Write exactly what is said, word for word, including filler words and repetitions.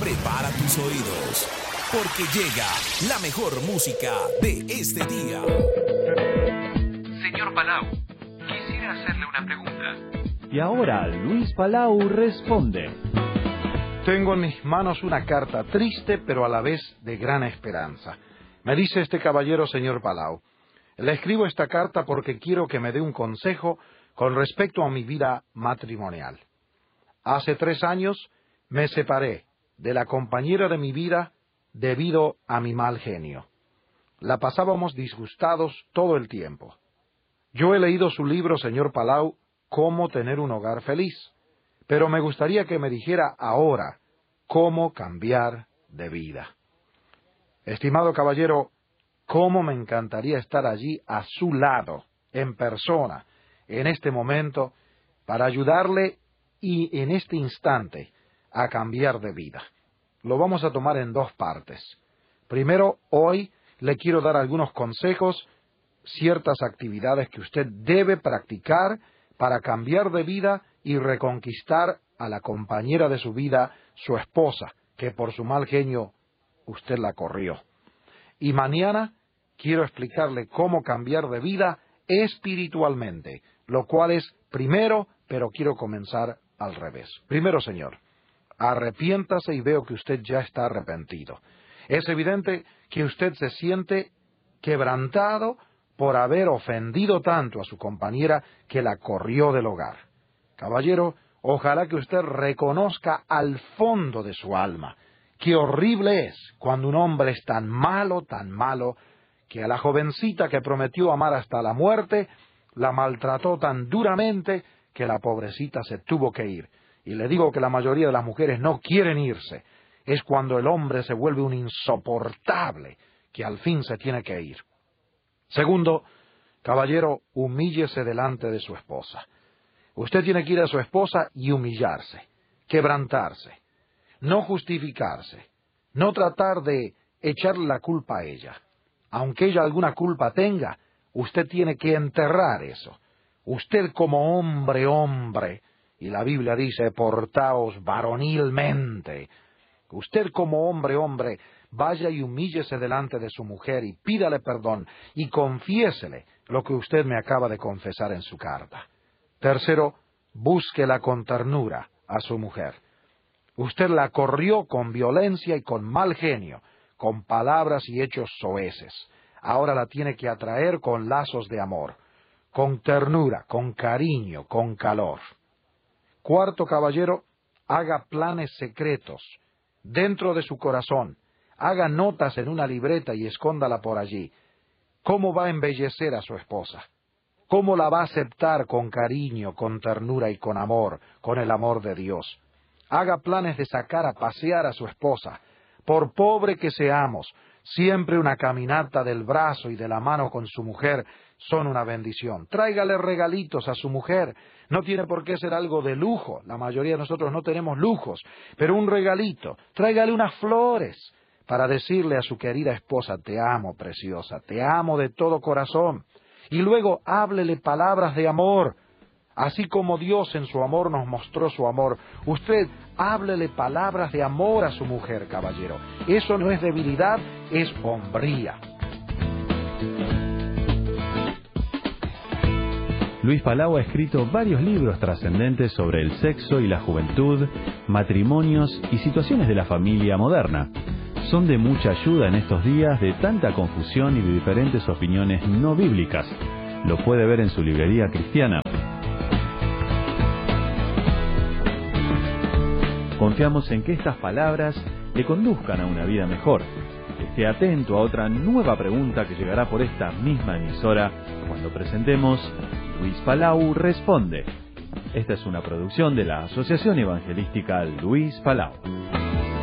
Prepara tus oídos, porque llega la mejor música de este día. Señor Palau, quisiera hacerle una pregunta. Y ahora Luis Palau responde. Tengo en mis manos una carta triste, pero a la vez de gran esperanza. Me dice este caballero, señor Palau, le escribo esta carta porque quiero que me dé un consejo con respecto a mi vida matrimonial. Hace tres años me separé de la compañera de mi vida debido a mi mal genio. La pasábamos disgustados todo el tiempo. Yo he leído su libro, señor Palau, Cómo tener un hogar feliz, pero me gustaría que me dijera ahora cómo cambiar de vida. Estimado caballero, cómo me encantaría estar allí a su lado, en persona, en este momento, para ayudarle y en este instante a cambiar de vida. Lo vamos a tomar en dos partes. Primero, hoy le quiero dar algunos consejos, ciertas actividades que usted debe practicar para cambiar de vida y reconquistar a la compañera de su vida, su esposa, que por su mal genio usted la corrió. Y mañana quiero explicarle cómo cambiar de vida espiritualmente, lo cual es primero, pero quiero comenzar al revés. Primero, señor, arrepiéntase y veo que usted ya está arrepentido. Es evidente que usted se siente quebrantado por haber ofendido tanto a su compañera que la corrió del hogar. Caballero, ojalá que usted reconozca al fondo de su alma qué horrible es cuando un hombre es tan malo, tan malo, que a la jovencita que prometió amar hasta la muerte, la maltrató tan duramente que la pobrecita se tuvo que ir. Y le digo que la mayoría de las mujeres no quieren irse. Es cuando el hombre se vuelve un insoportable que al fin se tiene que ir. Segundo, caballero, humíllese delante de su esposa. Usted tiene que ir a su esposa y humillarse, quebrantarse, no justificarse, no tratar de echarle la culpa a ella. Aunque ella alguna culpa tenga, usted tiene que enterrar eso. Usted como hombre, hombre, y la Biblia dice, portaos varonilmente. Usted como hombre, hombre, vaya y humíllese delante de su mujer y pídale perdón y confiésele lo que usted me acaba de confesar en su carta. Tercero, búsquela con ternura a su mujer. Usted la corrió con violencia y con mal genio, con palabras y hechos soeces. Ahora la tiene que atraer con lazos de amor, con ternura, con cariño, con calor. Cuarto, caballero, haga planes secretos dentro de su corazón. Haga notas en una libreta y escóndala por allí. ¿Cómo va a embellecer a su esposa? ¿Cómo la va a aceptar con cariño, con ternura y con amor, con el amor de Dios? Haga planes de sacar a pasear a su esposa. Por pobre que seamos, siempre una caminata del brazo y de la mano con su mujer son una bendición. Tráigale regalitos a su mujer. No tiene por qué ser algo de lujo. La mayoría de nosotros no tenemos lujos, pero un regalito. Tráigale unas flores para decirle a su querida esposa, te amo, preciosa, te amo de todo corazón. Y luego háblele palabras de amor. Así como Dios en su amor nos mostró su amor, usted háblele palabras de amor a su mujer, caballero. Eso no es debilidad, es hombría. Luis Palau ha escrito varios libros trascendentes sobre el sexo y la juventud, matrimonios y situaciones de la familia moderna. Son de mucha ayuda en estos días de tanta confusión y de diferentes opiniones no bíblicas. Lo puede ver en su librería cristiana. Confiamos en que estas palabras le conduzcan a una vida mejor. Esté atento a otra nueva pregunta que llegará por esta misma emisora cuando presentemos Luis Palau Responde. Esta es una producción de la Asociación Evangelística Luis Palau.